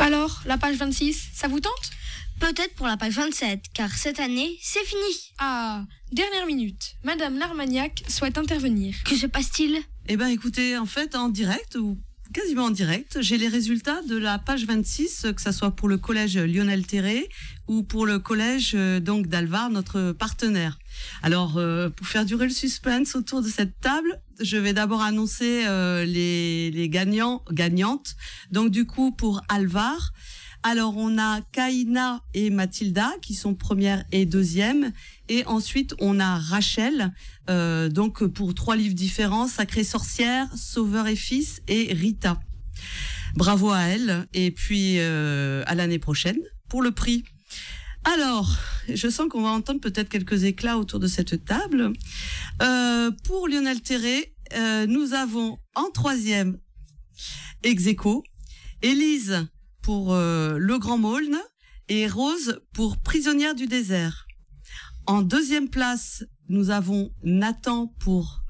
Alors, la page 26, ça vous tente ? Peut-être pour la page 27, car cette année, c'est fini. Ah, dernière minute. Madame l'Armagnac souhaite intervenir. Que se passe-t-il ? Eh ben, écoutez, en fait, en direct ou quasiment en direct, j'ai les résultats de la page 26, que ça soit pour le collège Lionel Terré ou pour le collège donc d'Alvar, notre partenaire. Alors, pour faire durer le suspense autour de cette table, je vais d'abord annoncer les gagnantes. Donc, du coup, pour Alvar, alors on a Kaina et Mathilda qui sont première et deuxième, et ensuite on a Rachel, donc pour 3 livres différents, Sacrée Sorcière, Sauveur et Fils et Rita. Bravo à elle, et puis à l'année prochaine pour le prix. Alors, je sens qu'on va entendre peut-être quelques éclats autour de cette table. Pour Lionel Terré, nous avons en 3e ex-aequo Élise pour Le Grand Maulne et Rose pour Prisonnière du désert. En 2e place, nous avons Nathan pour